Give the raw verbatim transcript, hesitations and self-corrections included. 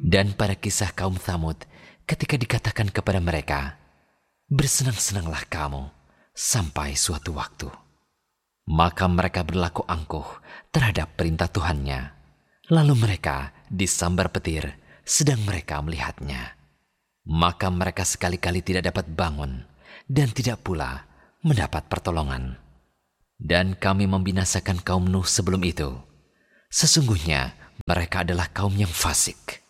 Dan pada kisah kaum Tsamud, ketika dikatakan kepada mereka, bersenang-senanglah kamu sampai suatu waktu. Maka mereka berlaku angkuh terhadap perintah Tuhannya. Lalu mereka disambar petir sedang mereka melihatnya. Maka mereka sekali-kali tidak dapat bangun dan tidak pula mendapat pertolongan. Dan kami membinasakan kaum Nuh sebelum itu. Sesungguhnya mereka adalah kaum yang fasik.